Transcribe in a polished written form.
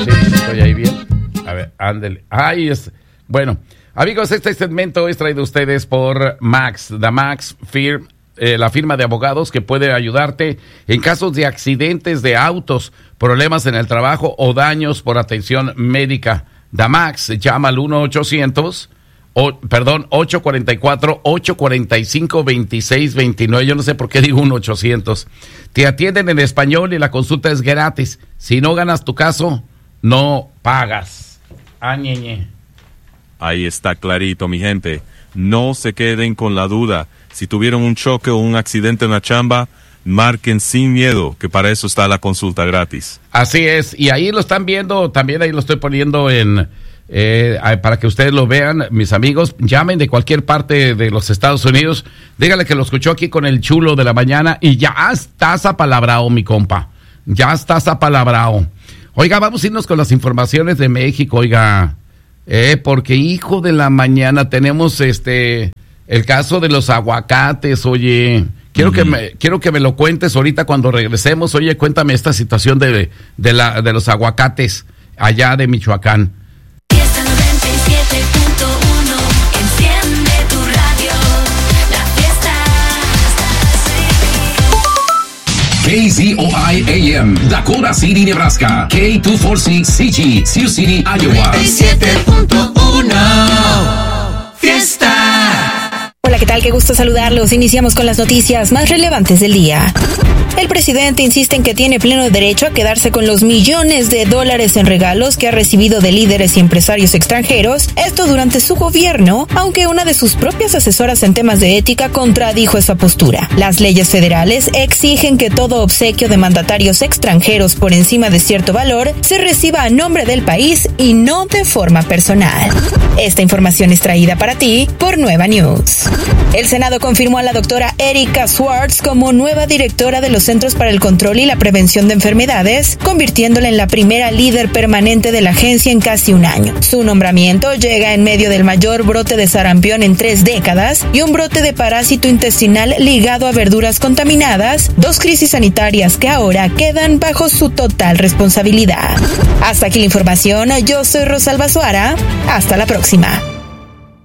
Sí, estoy ahí bien. A ver, ándele. Ahí es. Bueno, amigos, este segmento es traído a ustedes por Max, The Max Firm, la firma de abogados que puede ayudarte en casos de accidentes de autos, problemas en el trabajo o daños por atención médica. The Max, llama al 844-845-2629. Yo no sé por qué digo 1-800. Te atienden en español y la consulta es gratis. Si no ganas tu caso, no pagas. Ñeñe. Ahí está clarito, mi gente. No se queden con la duda. Si tuvieron un choque o un accidente en la chamba, marquen sin miedo, que para eso está la consulta gratis. Así es, y ahí lo están viendo, también ahí lo estoy poniendo para que ustedes lo vean, mis amigos. Llamen de cualquier parte de los Estados Unidos, dígale que lo escuchó aquí con el chulo de la mañana y ya estás apalabrado, mi compa, ya estás apalabrado. Oiga, vamos a irnos con las informaciones de México, oiga, porque hijo de la mañana tenemos el caso de los aguacates, oye. Quiero que me lo cuentes ahorita cuando regresemos. Oye, cuéntame esta situación de los aguacates allá de Michoacán. Fiesta 97.1, enciende tu radio, la fiesta KZOI AM, Dakota City, Nebraska. K246CG, Sioux City, Iowa. 97.1, fiesta. Hola, ¿qué tal? Qué gusto saludarlos. Iniciamos con las noticias más relevantes del día. El presidente insiste en que tiene pleno derecho a quedarse con los millones de dólares en regalos que ha recibido de líderes y empresarios extranjeros, esto durante su gobierno, aunque una de sus propias asesoras en temas de ética contradijo esa postura. Las leyes federales exigen que todo obsequio de mandatarios extranjeros por encima de cierto valor se reciba a nombre del país y no de forma personal. Esta información es traída para ti por Nueva News. El Senado confirmó a la doctora Erika Schwartz como nueva directora de los Centros para el Control y la Prevención de Enfermedades, convirtiéndola en la primera líder permanente de la agencia en casi un año. Su nombramiento llega en medio del mayor brote de sarampión en 3 décadas y un brote de parásito intestinal ligado a verduras contaminadas, 2 crisis sanitarias que ahora quedan bajo su total responsabilidad. Hasta aquí la información, yo soy Rosalba Suara, hasta la próxima.